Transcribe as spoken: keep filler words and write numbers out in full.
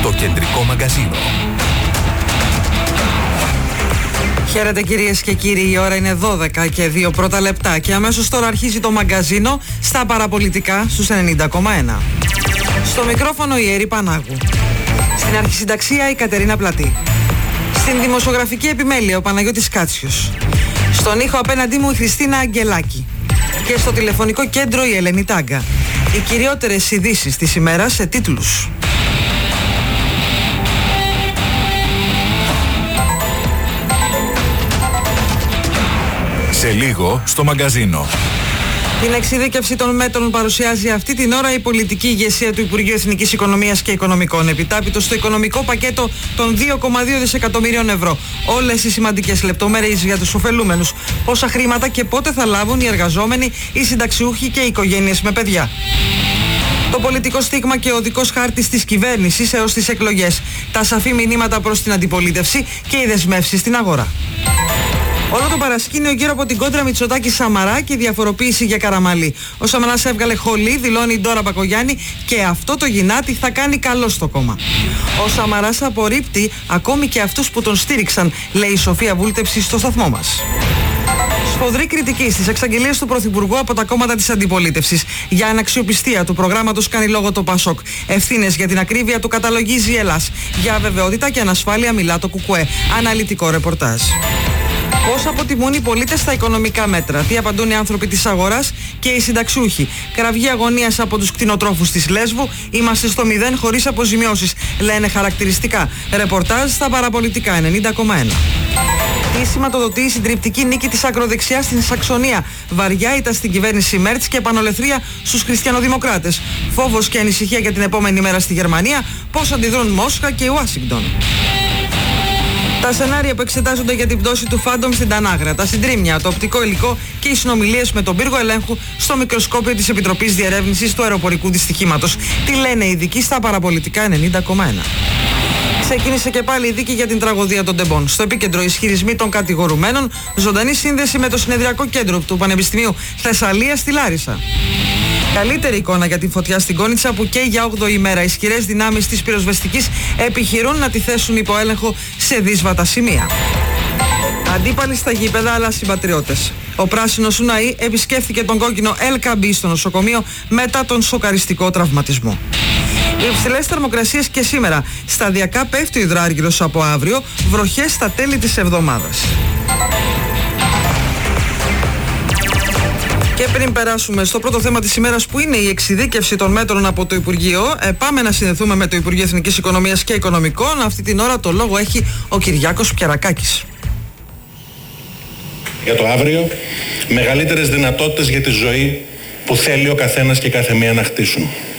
Το κεντρικό μαγκαζίνο. Χαίρετε κυρίες και κύριοι, η ώρα είναι δώδεκα και δύο πρώτα λεπτά και αμέσως τώρα αρχίζει το μαγκαζίνο στα παραπολιτικά στους ενενήντα κόμμα ένα. Στο μικρόφωνο η Έρη Πανάγου. Στην αρχισυνταξία η Κατερίνα Πλατή. Στην δημοσιογραφική επιμέλεια ο Παναγιώτης Κάτσιος. Στον ήχο απέναντί μου η Χριστίνα Αγγελάκη. Και στο τηλεφωνικό κέντρο η Ελένη Τάγκα. Οι κυριότερες ειδήσεις της ημέρας σε τίτλους. Σε λίγο στο μαγκαζίνο. Την εξειδίκευση των μέτρων παρουσιάζει αυτή την ώρα η πολιτική ηγεσία του Υπουργείου Εθνικής Οικονομίας και Οικονομικών. Επιτάπητο στο οικονομικό πακέτο των δύο κόμμα δύο δισεκατομμύριων ευρώ. Όλες οι σημαντικές λεπτομέρειες για τους ωφελούμενους. Πόσα χρήματα και πότε θα λάβουν οι εργαζόμενοι, οι συνταξιούχοι και οι οικογένειες με παιδιά. Το πολιτικό στίγμα και ο οδικός χάρτης της κυβέρνησης έως τις εκλογές. Τα σαφή μηνύματα προς την αντιπολίτευση και οι δεσμεύσεις στην αγορά. Όλο το παρασκήνιο γύρω από την κόντρα Μητσοτάκη-Σαμαρά και διαφοροποίηση για Καραμαλή. Ο Σαμαράς έβγαλε χολή, δηλώνει η Ντόρα Μπακογιάννη, και αυτό το γυνάτι θα κάνει καλό στο κόμμα. Ο Σαμαράς απορρίπτει ακόμη και αυτούς που τον στήριξαν, λέει η Σοφία Βούλτεψη στο σταθμό μας. Σφοδρή κριτική στις εξαγγελίες του Πρωθυπουργού από τα κόμματα της αντιπολίτευσης. Για αναξιοπιστία του προγράμματος κάνει λόγο το Πασόκ. Ευθύνες για την ακρίβεια του καταλογίζει η Ελλάς. Για αβεβαιότητα και ανασφάλεια μιλά το Κουκουέ. Αναλυτικό ρεπορτάζ. Πώς αποτιμούν οι πολίτες τα οικονομικά μέτρα, τι απαντούν οι άνθρωποι της αγοράς και οι συνταξιούχοι. Κραυγή αγωνίας από τους κτηνοτρόφους της Λέσβου. Είμαστε στο μηδέν χωρίς αποζημιώσεις, λένε χαρακτηριστικά. Ρεπορτάζ στα παραπολιτικά ενενήντα κόμμα ένα. Η σηματοδοτεί η συντριπτική νίκη της ακροδεξιάς στην Σαξονία. Βαριά ήττα στην κυβέρνηση Μέρτς και επανολεθρία στους χριστιανοδημοκράτες. Φόβος και ανησυχία για την επόμενη μέρα στη Γερμανία. Πώς αντιδρούν Μόσχα και η Ουάσιγκτον. Τα σενάρια που εξετάζονται για την πτώση του Φάντομ στην Τανάγρα, τα συντρίμμια, το οπτικό υλικό και οι συνομιλίες με τον πύργο ελέγχου στο μικροσκόπιο της Επιτροπής Διερεύνησης του Αεροπορικού Δυστυχήματος. Τι λένε οι ειδικοί στα παραπολιτικά ενενήντα κόμμα ένα. Ξεκίνησε και πάλι η δίκη για την τραγωδία των Τεμπών. Στο επίκεντρο ισχυρισμοί των κατηγορουμένων, ζωντανή σύνδεση με το συνεδριακό κέντρο του Πανεπιστημίου Θεσσαλίας στη Λάρισα. Καλύτερη εικόνα για τη φωτιά στην Κόνιτσα που και για όγδοη ημέρα ισχυρές δυνάμεις της πυροσβεστικής επιχειρούν να τη θέσουν υπό έλεγχο σε δύσβατα σημεία. Αντίπαλοι στα γήπεδα αλλά συμπατριώτες. Ο πράσινος Ουναή επισκέφθηκε τον κόκκινο Ελκαμπή στο νοσοκομείο μετά τον σοκαριστικό τραυματισμό. Οι υψηλές θερμοκρασίες και σήμερα. Σταδιακά πέφτει ο υδράργυρος από αύριο, βροχές στα τέλη της εβδομάδας. Και πριν περάσουμε στο πρώτο θέμα της ημέρας που είναι η εξειδίκευση των μέτρων από το Υπουργείο, ε, πάμε να συνδεθούμε με το Υπουργείο Εθνικής Οικονομίας και Οικονομικών. Αυτή την ώρα το λόγο έχει ο Κυριάκος Πιαρακάκης. Για το αύριο, μεγαλύτερες δυνατότητες για τη ζωή που θέλει ο καθένας και η καθεμία να χτίσουν.